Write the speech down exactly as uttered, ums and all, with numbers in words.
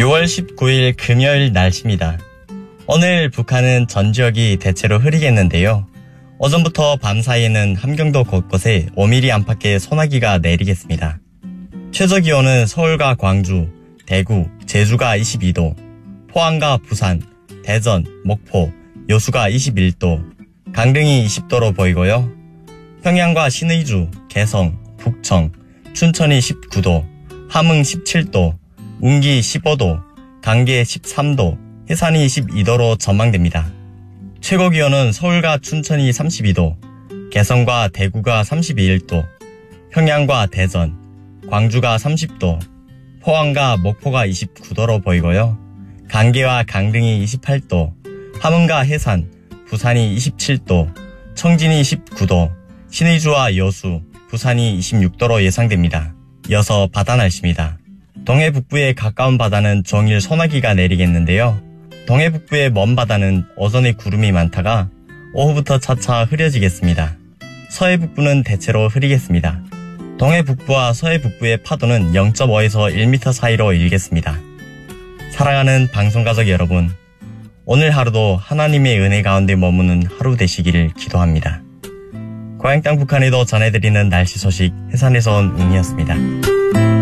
유월 십구일 금요일 날씨입니다. 오늘 북한은 전 지역이 대체로 흐리겠는데요. 오전부터 밤 사이에는 함경도 곳곳에 오 밀리미터 안팎의 소나기가 내리겠습니다. 최저기온은 서울과 광주, 대구, 제주가 이십이 도, 포항과 부산, 대전, 목포, 여수가 이십일 도, 강릉이 이십 도로 보이고요. 평양과 신의주, 개성, 북청, 춘천이 십구 도, 함흥 십칠 도, 운기 십오 도, 강계 십삼 도, 해산이 이십이 도로 전망됩니다. 최고기온은 서울과 춘천이 삼십이 도, 개성과 대구가 삼십일 도, 평양과 대전, 광주가 삼십 도, 포항과 목포가 이십구 도로 보이고요. 강계와 강릉이 이십팔 도, 함흥과 해산, 부산이 이십칠 도, 청진이 십구 도, 신의주와 여수, 부산이 이십육 도로 예상됩니다. 이어서 바다 날씨입니다. 동해 북부에 가까운 바다는 종일 소나기가 내리겠는데요. 동해 북부의 먼 바다는 오전에 구름이 많다가 오후부터 차차 흐려지겠습니다. 서해 북부는 대체로 흐리겠습니다. 동해 북부와 서해 북부의 파도는 영 점 오에서 일 미터 사이로 일겠습니다. 사랑하는 방송가족 여러분, 오늘 하루도 하나님의 은혜 가운데 머무는 하루 되시기를 기도합니다. 고향 땅 북한에도 전해드리는 날씨 소식 해산에서 온 웅이었습니다.